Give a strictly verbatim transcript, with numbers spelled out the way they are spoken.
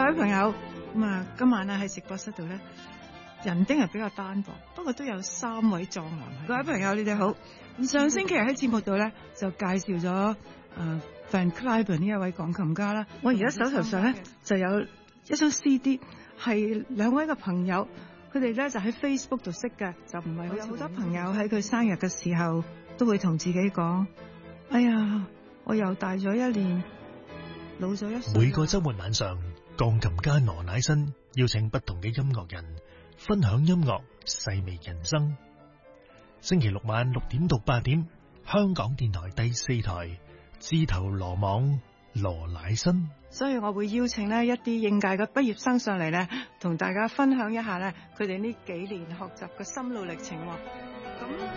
位朋友，咁啊，今晚咧喺直播室度咧，人丁係比較單薄，不過都有三位壯男。各位朋友，你哋好。咁上星期喺節目度咧就介紹咗誒 Van Cliburn 呢一位鋼琴家啦。我而家手頭上咧就有一張 C D， 係兩位嘅朋友，佢哋咧就喺 Facebook 度識嘅，就唔係好有好多朋友喺佢生日嘅時候都會同自己講：哎呀，我又大咗一年，老咗一歲。 每個週末晚上，鋼琴家羅乃新邀請不同嘅音樂人分享音樂，細味人生。星期六晚六點到八點，香港電台第四台，自投羅網，羅乃新。 所以我會邀請呢一啲應屆嘅畢業生上嚟咧，同大家分享一下咧佢哋呢幾年學習嘅心路歷程。咁